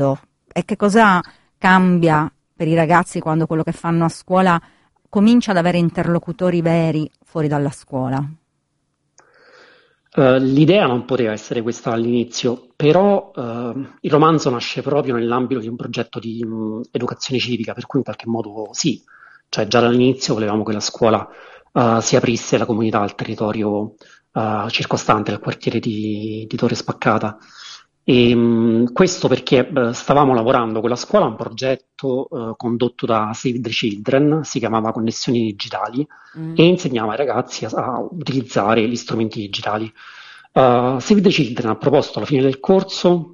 E che cosa cambia per i ragazzi quando quello che fanno a scuola comincia ad avere interlocutori veri fuori dalla scuola? L'idea non poteva essere questa all'inizio, però il romanzo nasce proprio nell'ambito di un progetto di educazione civica, per cui in qualche modo sì, cioè già dall'inizio volevamo che la scuola si aprisse alla comunità, al territorio circostante, al quartiere di Torre Spaccata. E, questo perché stavamo lavorando con la scuola a un progetto condotto da Save the Children, si chiamava Connessioni Digitali, e insegnava ai ragazzi a utilizzare gli strumenti digitali. Save the Children ha proposto alla fine del corso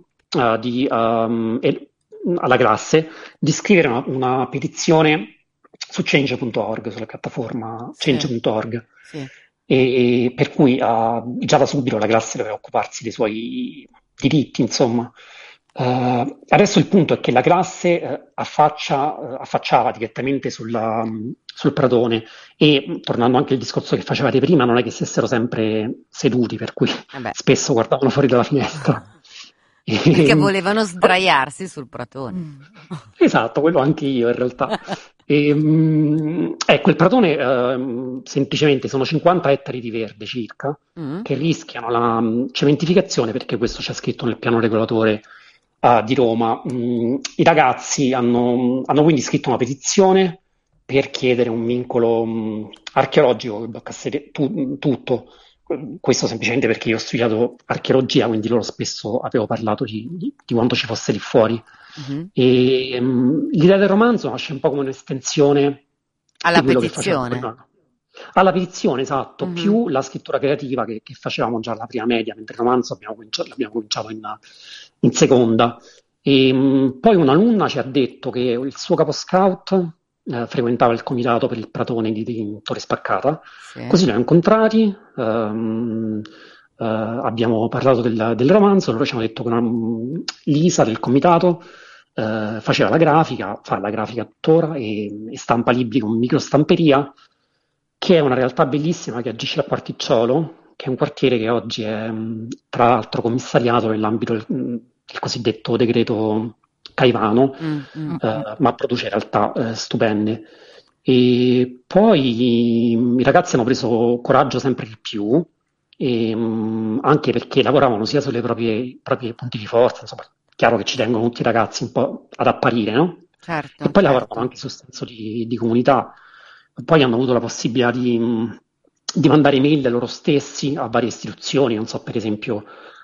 alla classe di scrivere una petizione su change.org, sulla piattaforma Sì, change.org, sì. e per cui già da subito la classe doveva occuparsi dei suoi diritti, insomma. Adesso il punto è che la classe affacciava direttamente sul pratone e, tornando anche al discorso che facevate prima, non è che stessero sempre seduti, per cui Vabbè, spesso guardavano fuori dalla finestra. perché E, volevano sdraiarsi sul pratone. esatto, quello anche io in realtà. Ecco, il pratone semplicemente sono 50 ettari di verde circa, Mm. che rischiano la cementificazione, perché questo c'è scritto nel piano regolatore di Roma. I ragazzi hanno quindi scritto una petizione per chiedere un vincolo archeologico che bloccasse tutto. Questo semplicemente perché io ho studiato archeologia, quindi loro spesso avevo parlato di quanto ci fosse lì fuori. Mhm. E l'idea del romanzo nasce un po' come un'estensione di Alla quello che facevamo petizione. prima. Alla petizione, esatto, Mhm. più la scrittura creativa che facevamo già alla prima media, mentre il romanzo l'abbiamo cominciato in seconda. E, poi un'alunna ci ha detto che il suo capo scout frequentava il comitato per il Pratone di Torre Spaccata, Sì. così li ho incontrati, abbiamo parlato del romanzo, loro ci hanno detto che Lisa del comitato faceva la grafica, fa la grafica tuttora e stampa libri con microstamperia, che è una realtà bellissima che agisce a Quarticciolo, che è un quartiere che oggi è tra l'altro commissariato nell'ambito del cosiddetto decreto Caivano, Mm, mm. ma produce in realtà stupende. E poi i ragazzi hanno preso coraggio sempre di più, anche perché lavoravano sia sulle proprie punti di forza, insomma, chiaro che ci tengono tutti i ragazzi un po' ad apparire, no? E Certo, poi lavoravano certo. anche sul senso di comunità. Poi hanno avuto la possibilità di mandare email loro stessi a varie istituzioni, non so, per esempio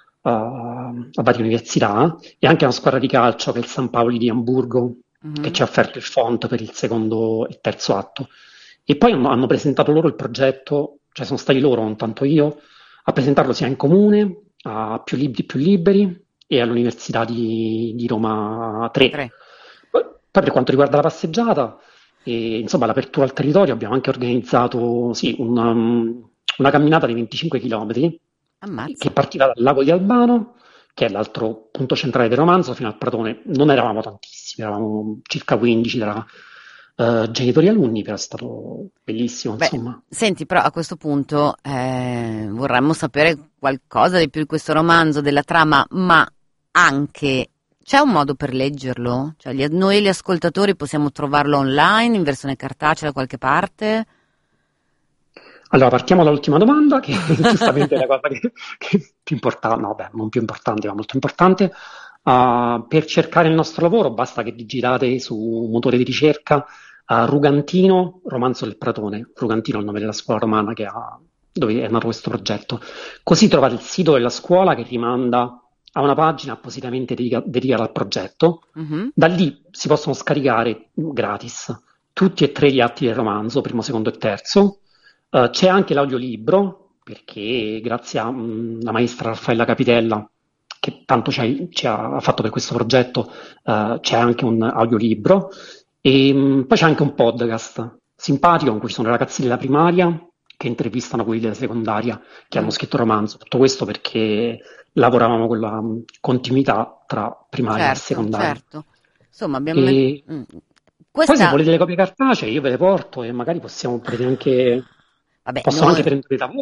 a varie università, e anche a una squadra di calcio che è il San Paoli di Amburgo, che Mhm. ci ha offerto il font per il secondo e terzo atto. E poi hanno presentato loro il progetto, cioè sono stati loro, non tanto io, a presentarlo sia in comune, a Più Libri Più Liberi e all'Università di Roma 3. 3. Poi per quanto riguarda la passeggiata, e, insomma, l'apertura al territorio, abbiamo anche organizzato sì, una camminata di 25 km che Ammazza. partiva dal lago di Albano, che è l'altro punto centrale del romanzo, fino al Pratone. Non eravamo tantissimi, eravamo circa 15 tra genitori e alunni, però è stato bellissimo, Beh, insomma. senti, però a questo punto vorremmo sapere qualcosa di più di questo romanzo, della trama, ma anche c'è un modo per leggerlo? Cioè, noi gli ascoltatori possiamo trovarlo online, in versione cartacea da qualche parte? Allora, partiamo dall'ultima domanda, che giustamente è la cosa che è più importante, no, beh, non più importante, ma molto importante. Per cercare il nostro lavoro basta che digitate su un motore di ricerca Rugantino, romanzo del Pratone. Rugantino è il nome della scuola romana dove è nato questo progetto. Così trovate il sito della scuola che rimanda a una pagina appositamente dedicata al progetto. Mhm. Da lì si possono scaricare gratis tutti e tre gli atti del romanzo, primo, secondo e terzo. C'è anche l'audiolibro, perché grazie alla maestra Raffaella Capitella, che tanto ha fatto per questo progetto, c'è anche un audiolibro. E poi c'è anche un podcast simpatico in cui ci sono ragazzi della primaria che intervistano quelli della secondaria che hanno Mm. scritto il romanzo. Tutto questo perché lavoravamo con la continuità tra primaria e Certo, secondaria. certo. Insomma, abbiamo... E Mm. poi se Questa... volete le copie cartacee io ve le porto e magari Ah, vabbè, possono anche noi... prendere da voi.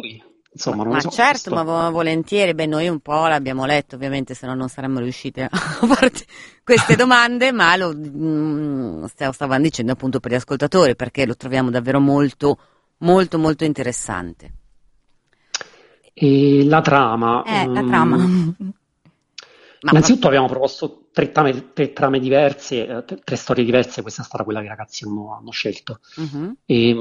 insomma, non Ma lo so. certo, Questo... ma volentieri, beh, noi un po' l'abbiamo letto, ovviamente, se no non saremmo riusciti a farti queste domande, ma stavamo dicendo appunto per gli ascoltatori, perché lo troviamo davvero molto, molto, molto interessante. E la trama, La trama. Ma innanzitutto abbiamo proposto tre trame diverse, tre storie diverse, questa è stata quella che i ragazzi hanno scelto. Mhm. E,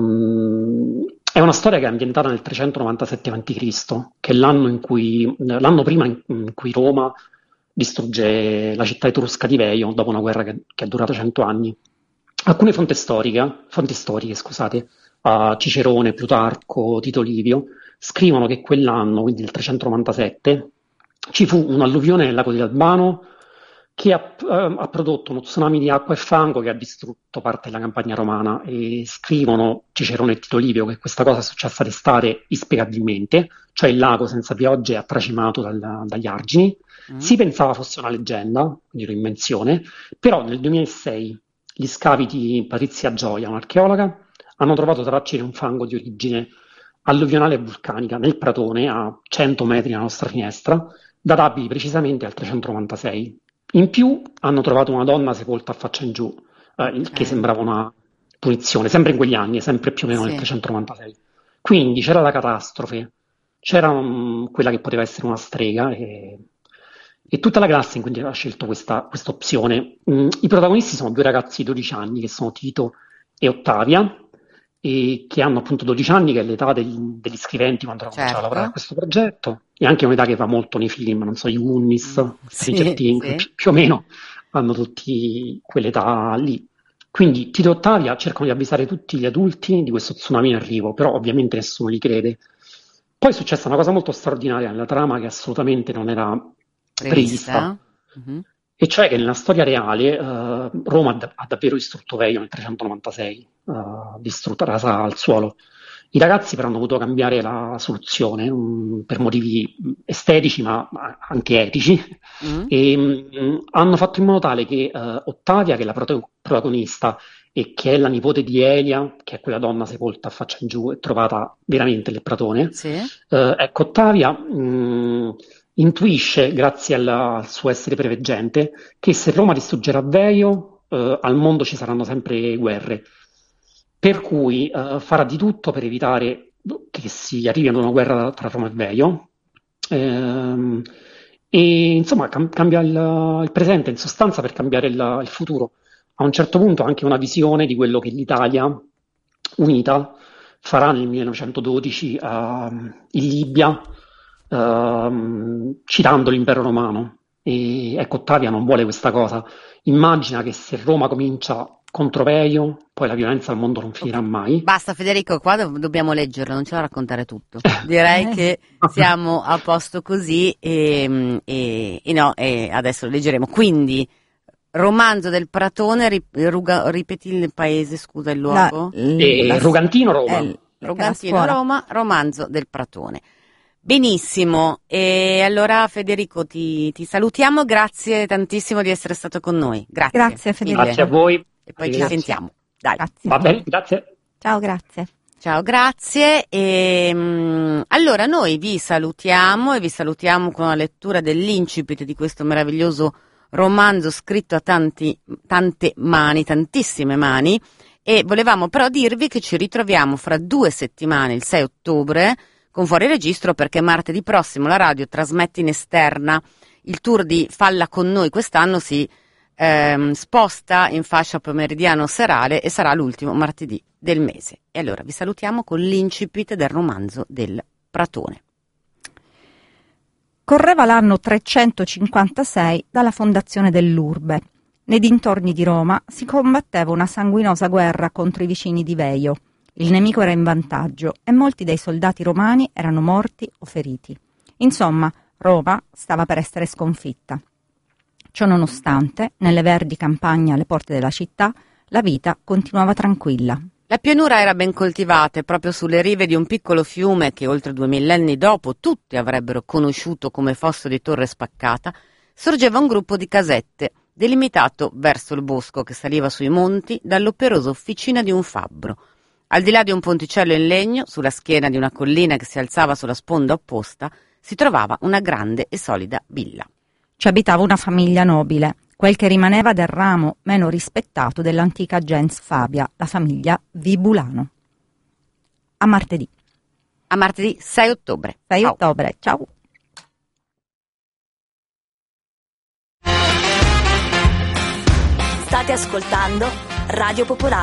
è una storia che è ambientata nel 397 a.C., che è l'anno prima in cui Roma distrugge la città etrusca di Veio dopo una guerra che è durata 100 anni. Alcune fonti storiche, scusate, Cicerone, Plutarco, Tito Livio, scrivono che quell'anno, quindi nel 397, ci fu un'alluvione nel lago di Albano che ha prodotto uno tsunami di acqua e fango che ha distrutto parte della campagna romana, e scrivono Cicerone e Tito Livio che questa cosa è successa d'estate inspiegabilmente, cioè il lago senza piogge ha tracimato dagli argini. Si pensava fosse una leggenda, quindi un'invenzione, però nel 2006 gli scavi di Patrizia Gioia, un'archeologa, hanno trovato tracce di un fango di origine alluvionale e vulcanica nel Pratone, a 100 metri dalla nostra finestra, databili precisamente al 396. In più hanno trovato una donna sepolta a faccia in giù, il che sembrava una punizione, sempre in quegli anni, sempre più o meno nel 396. Quindi c'era la catastrofe, c'era quella che poteva essere una strega, e tutta la classe quindi ha scelto questa opzione. I protagonisti sono due ragazzi di 12 anni, che sono Tito e Ottavia, e che hanno appunto 12 anni, che è l'età degli scriventi quando hanno cominciato a lavorare a questo progetto, e anche un'età che va molto nei film, non so, i Goonies, Stranger Things, più o meno hanno tutti quell'età lì. Quindi Tito e Ottavia cercano di avvisare tutti gli adulti di questo tsunami in arrivo, però ovviamente nessuno li crede. Poi è successa una cosa molto straordinaria nella trama che assolutamente non era prevista. E cioè che nella storia reale Roma ha davvero distrutto Veio nel 396, distrutta, rasa al suolo. I ragazzi però hanno dovuto cambiare la soluzione per motivi estetici ma anche etici, e hanno fatto in modo tale che Ottavia, che è la protagonista e che è la nipote di Elia, che è quella donna sepolta a faccia in giù e trovata veramente nel Pratone, ecco, Ottavia intuisce, grazie al suo essere preveggente, che se Roma distruggerà Veio, al mondo ci saranno sempre guerre. Per cui farà di tutto per evitare che si arrivi ad una guerra tra Roma e Veio. E insomma cambia il presente in sostanza per cambiare il futuro. A un certo punto anche una visione di quello che l'Italia unita farà nel 1912 in Libia, citando l'impero romano. E ecco, Ottavia non vuole questa cosa. Immagina che se Roma comincia contro Veio, poi la violenza al mondo non finirà mai. Basta Federico, qua dobbiamo leggerlo, non ce la raccontare tutto. Direi che siamo a posto così, e adesso lo leggeremo. Quindi, romanzo del Pratone, ripeti il paese, scusa, il luogo? Rugantino, Roma. Rugantino, Roma, romanzo del Pratone. Benissimo, e allora Federico ti salutiamo, grazie tantissimo di essere stato con noi. Grazie Federico. Grazie a voi. E poi ci sentiamo. Dai. Grazie. Va bene, grazie. Ciao, grazie. Ciao, grazie. Allora noi vi salutiamo, e vi salutiamo con la lettura dell'incipit di questo meraviglioso romanzo scritto a tante mani, tantissime mani, e volevamo però dirvi che ci ritroviamo fra 2 settimane, il 6 ottobre, con Fuori Registro, perché martedì prossimo la radio trasmette in esterna il tour di Falla con noi. Quest'anno si sposta in fascia pomeridiano serale e sarà l'ultimo martedì del mese. E allora vi salutiamo con l'incipit del romanzo del Pratone. Correva l'anno 356 dalla fondazione dell'Urbe. Nei dintorni di Roma si combatteva una sanguinosa guerra contro i vicini di Veio. Il nemico era in vantaggio e molti dei soldati romani erano morti o feriti. Insomma, Roma stava per essere sconfitta. Ciò nonostante, nelle verdi campagne alle porte della città, la vita continuava tranquilla. La pianura era ben coltivata e proprio sulle rive di un piccolo fiume che oltre 2 millenni dopo tutti avrebbero conosciuto come Fosso di Torre Spaccata, sorgeva un gruppo di casette, delimitato verso il bosco che saliva sui monti dall'operosa officina di un fabbro. Al di là di un ponticello in legno, sulla schiena di una collina che si alzava sulla sponda opposta, si trovava una grande e solida villa. Ci abitava una famiglia nobile, quel che rimaneva del ramo meno rispettato dell'antica gens Fabia, la famiglia Vibulano. A martedì. A martedì 6 ottobre. 6 Ciao. ottobre, ciao. State ascoltando Radio Popolare.